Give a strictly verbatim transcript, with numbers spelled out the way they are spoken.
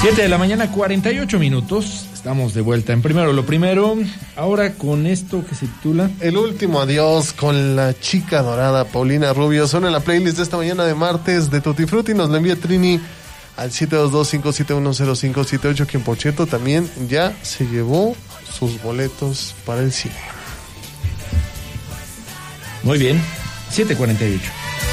siete de la mañana, cuarenta y ocho minutos. Estamos de vuelta en Primero lo Primero. Ahora con esto que se titula El último adiós con la chica dorada Paulina Rubio. Son en la playlist de esta mañana de martes de Tutti Frutti. Nos la envía Trini al siete dos dos, cinco siete uno, cero cinco siete ocho, quien por cierto también ya se llevó sus boletos para el cine. Muy bien, siete cuarenta y ocho.